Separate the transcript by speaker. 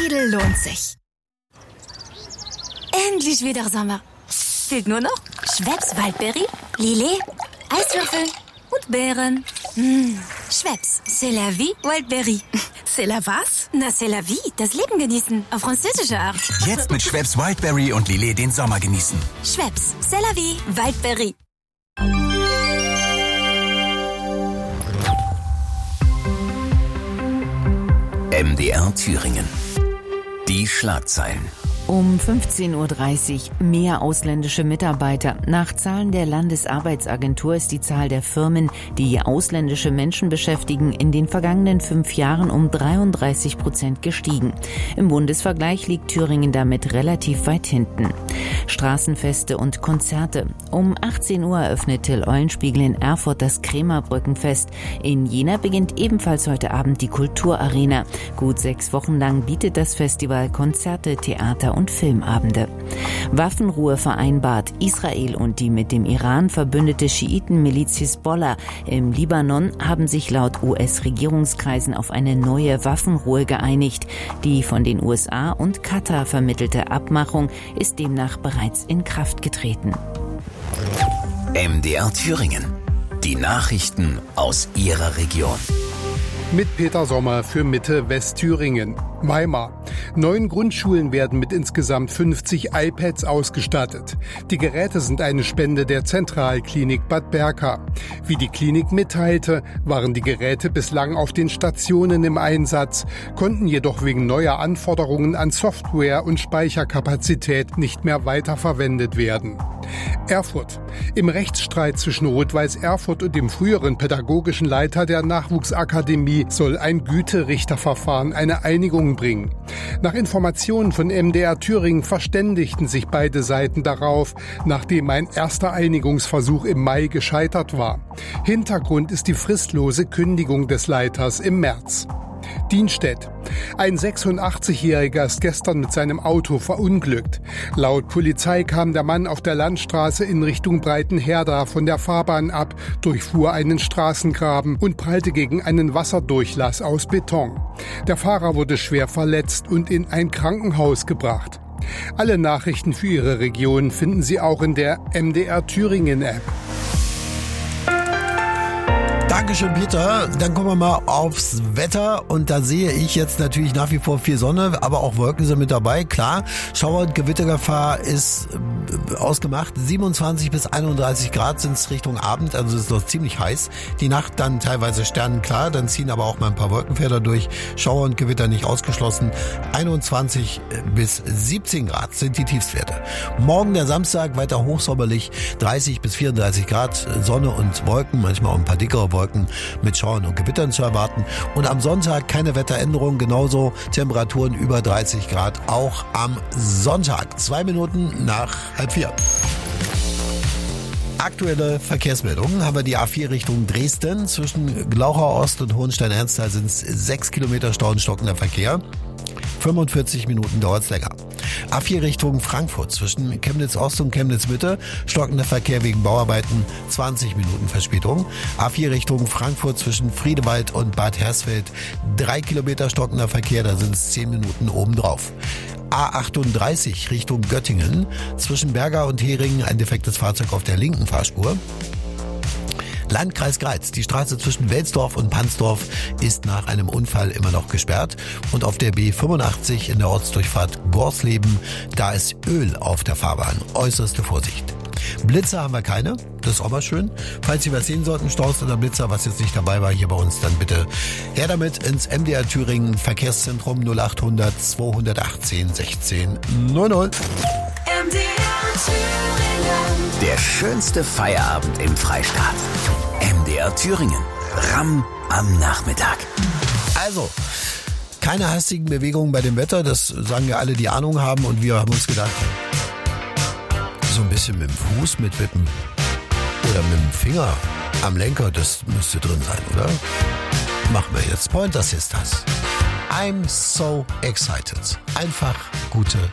Speaker 1: Lidl lohnt sich. Endlich wieder Sommer. Fehlt nur noch Schweppes Waldbeere, Lillet, Eiswürfel und Beeren. Schweppes, c'est la vie, Waldbeere.
Speaker 2: C'est la was?
Speaker 1: Na, c'est la vie, das Leben genießen, auf französische Art.
Speaker 3: Jetzt mit Schweppes Wildberry und Lillet den Sommer genießen.
Speaker 1: Schweppes, c'est la vie, Waldbeere.
Speaker 4: MDR Thüringen. Die Schlagzeilen.
Speaker 5: Um 15.30 Uhr mehr ausländische Mitarbeiter. Nach Zahlen der Landesarbeitsagentur ist die Zahl der Firmen, die ausländische Menschen beschäftigen, in den vergangenen 5 Jahren um 33% gestiegen. Im Bundesvergleich liegt Thüringen damit relativ weit hinten. Straßenfeste und Konzerte. Um 18 Uhr eröffnet Till Eulenspiegel in Erfurt das Krämerbrückenfest. In Jena beginnt ebenfalls heute Abend die Kulturarena. Gut 6 Wochen lang bietet das Festival Konzerte, Theater und Filmabende. Waffenruhe vereinbart. Israel und die mit dem Iran verbündete Schiitenmiliz Hisbollah im Libanon haben sich laut US-Regierungskreisen auf eine neue Waffenruhe geeinigt. Die von den USA und Katar vermittelte Abmachung ist demnach bereits in Kraft getreten.
Speaker 4: MDR Thüringen. Die Nachrichten aus Ihrer Region.
Speaker 6: Mit Peter Sommer für Mitte Westthüringen. Weimar. 9 Grundschulen werden mit insgesamt 50 iPads ausgestattet. Die Geräte sind eine Spende der Zentralklinik Bad Berka. Wie die Klinik mitteilte, waren die Geräte bislang auf den Stationen im Einsatz, konnten jedoch wegen neuer Anforderungen an Software und Speicherkapazität nicht mehr weiterverwendet werden. Erfurt. Im Rechtsstreit zwischen Rot-Weiß Erfurt und dem früheren pädagogischen Leiter der Nachwuchsakademie soll ein Güterichterverfahren eine Einigung bringen. Nach Informationen von MDR Thüringen verständigten sich beide Seiten darauf, nachdem ein erster Einigungsversuch im Mai gescheitert war. Hintergrund ist die fristlose Kündigung des Leiters im März. Dienstedt. Ein 86-Jähriger ist gestern mit seinem Auto verunglückt. Laut Polizei kam der Mann auf der Landstraße in Richtung Breitenherda von der Fahrbahn ab, durchfuhr einen Straßengraben und prallte gegen einen Wasserdurchlass aus Beton. Der Fahrer wurde schwer verletzt und in ein Krankenhaus gebracht. Alle Nachrichten für Ihre Region finden Sie auch in der MDR Thüringen App.
Speaker 7: Dankeschön, Peter. Dann kommen wir mal aufs Wetter und da sehe ich jetzt natürlich nach wie vor viel Sonne, aber auch Wolken sind mit dabei, klar. Schauer- und Gewittergefahr ist ausgemacht. 27 bis 31 Grad sind es Richtung Abend, also es ist noch ziemlich heiß. Die Nacht dann teilweise sternenklar, dann ziehen aber auch mal ein paar Wolkenfelder durch. Schauer und Gewitter nicht ausgeschlossen. 21 bis 17 Grad sind die Tiefstwerte. Morgen der Samstag weiter hochsommerlich, 30 bis 34 Grad, Sonne und Wolken, manchmal auch ein paar dickere Wolken mit Schauern und Gewittern zu erwarten. Und am Sonntag keine Wetteränderung, genauso Temperaturen über 30 Grad, auch am Sonntag. 2 Minuten nach 3:30. Aktuelle Verkehrsmeldungen haben wir die A4 Richtung Dresden. Zwischen Glauchau Ost und Hohenstein-Ernsthal sind es 6 Kilometer Stau und stockender Verkehr. 45 Minuten dauert es länger. A4 Richtung Frankfurt zwischen Chemnitz Ost und Chemnitz Mitte, stockender Verkehr wegen Bauarbeiten, 20 Minuten Verspätung. A4 Richtung Frankfurt zwischen Friedewald und Bad Hersfeld, 3 Kilometer stockender Verkehr, da sind es 10 Minuten obendrauf. A38 Richtung Göttingen, zwischen Berga und Heringen ein defektes Fahrzeug auf der linken Fahrspur. Landkreis Greiz. Die Straße zwischen Welsdorf und Pansdorf ist nach einem Unfall immer noch gesperrt. Und auf der B85 in der Ortsdurchfahrt Gorsleben, da ist Öl auf der Fahrbahn. Äußerste Vorsicht. Blitzer haben wir keine. Das ist auch mal schön. Falls Sie was sehen sollten, Staus oder Blitzer, was jetzt nicht dabei war, hier bei uns, dann bitte her damit ins MDR Thüringen Verkehrszentrum 0800 218 16 00.
Speaker 1: MDR Thüringen.
Speaker 4: Der schönste Feierabend im Freistaat. MDR Thüringen. Ramm am Nachmittag.
Speaker 7: Also, keine hastigen Bewegungen bei dem Wetter, das sagen ja alle, die Ahnung haben, und wir haben uns gedacht, so ein bisschen mit dem Fuß mitwippen oder mit dem Finger am Lenker, das müsste drin sein, oder? Machen wir jetzt. Pointer Sisters. I'm so excited. Einfach gute